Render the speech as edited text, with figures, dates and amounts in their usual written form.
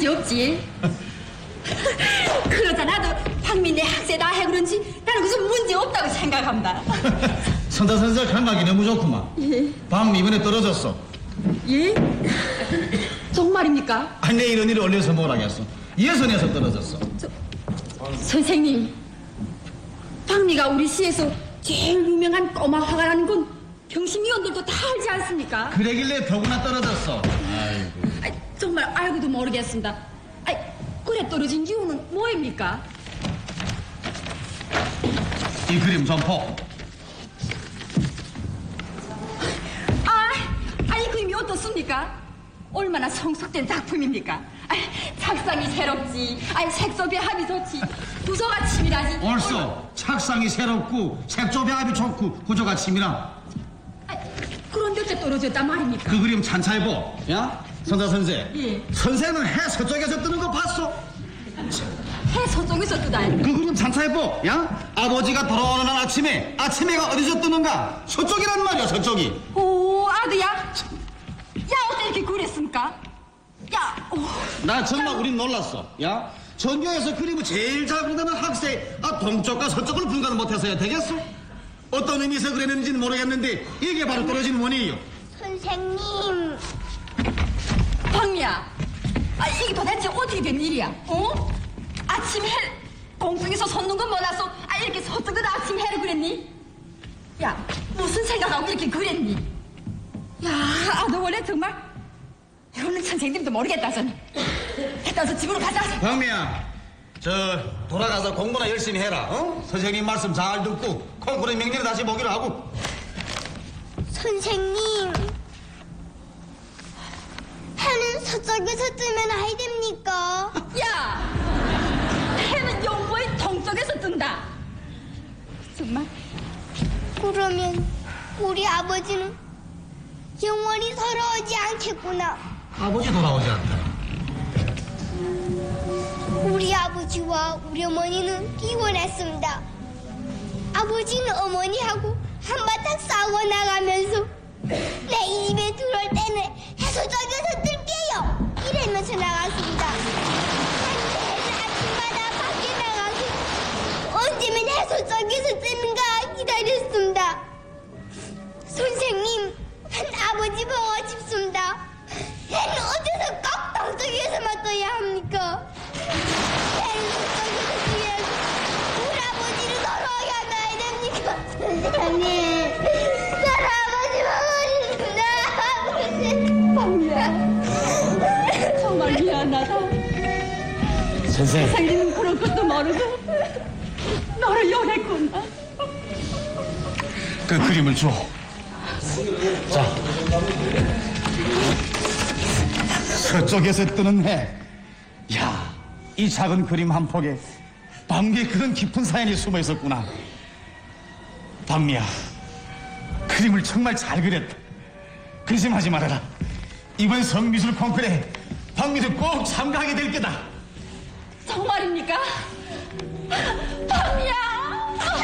없지. 그러자 나도 박민의 학세다 해 그런지 나는 무슨 문제 없다고 생각합니다. 선다 선생 감각이 너무 좋구만. 예. 방미 이번에 떨어졌어. 예? 정말입니까? 아니 내 이런 일을 올려서 뭘 하겠어. 예선에서 떨어졌어. 선생님, 박미가 우리 시에서 제일 유명한 꼬마 화가라는 건 병신위원들도 다 알지 않습니까? 그러길래 더구나 떨어졌어. 아이고. 아이, 정말 알고도 모르겠습니다. 아이, 그래 떨어진 이유는 뭐입니까? 이 그림 좀 보. 이 그림이 어떻습니까? 얼마나 성숙된 작품입니까? 착상이 새롭지, 색소 배합이 좋지, 구조가 치밀하지. 옳소. 착상이 새롭고 색조 배합이 좋고 구조가 치밀하. 그런데 어째 떨어졌단 말입니까? 그 그림 찬찬히 보. 야, 선다 선생. 예. 선생은 해 서쪽에서 뜨는 거 봤어? 해 서쪽에서 뜨다니. 그 그림 찬찬히 보. 야, 아버지가 돌아오는 날 아침에가 어디서 뜨는가? 서쪽이란 말이야, 서쪽이. 오, 아드야. 야, 어때 이렇게 그랬습니까? 야, 오. 나 정말 우린 놀랐어. 야, 전교에서 그림을 제일 잘 그리는 학생, 동쪽과 서쪽을 분간 못해서야 되겠어? 어떤 의미에서 그랬는지는 모르겠는데 이게 바로 떨어지는 원인이요. 선생님, 박미야, 이게 도대체 어떻게 된 일이야? 어? 아침 해 공중에서 솟는 건 몰라서 이렇게 서쪽에도 아침 해를 그랬니? 야, 무슨 생각하고 이렇게 그랬니? 야, 너 원래 정말 이거는 선생님도 모르겠다 저는. 일단 저 집으로 가자. 박미야, 저 돌아가서 공부나 열심히 해라. 어? 선생님 말씀 잘 듣고 콩쿠르 명리를 다시 보기로 하고. 선생님, 해는 서쪽에서 뜨면 아이 됩니까? 야, 해는 영모의 동쪽에서 뜬다. 정말? 그러면 우리 아버지는 영원히 돌아오지 않겠구나. 아버지 돌아오지 않다. 우리 아버지와 우리 어머니는 이혼했습니다. 아버지는 어머니하고 한바탕 싸우고 나가면서 내 이 집에 들어올 때는 해수장에서 뜰게요 이러면서 나갔습니다. 한때는 아침마다 밖에 나가서 언제면 해수장에서 뜨는가 기다렸습니다. 선생님, 한 아버지 보고 싶습니다. 해는 어디서 꼭 동쪽에서만 떠야 합니까? 해는 서쪽에서 뜨면 우리 아버지를 돌아오게 하면 안 됩니까? 선생님, 저를 아버지 보고 싶습니다. 정말 미안하다. 선생. 선생님은 그런 것도 모르고 너를 욕했구나. 그 그림을 줘. 자. 서쪽에서 뜨는 해. 야, 이 작은 그림 한 폭에 박미의 그런 깊은 사연이 숨어 있었구나. 박미야, 그림을 정말 잘 그렸다. 근심하지 말아라. 이번 성미술 콩쿠르에 박미도 꼭 참가하게 될 거다. 정말입니까?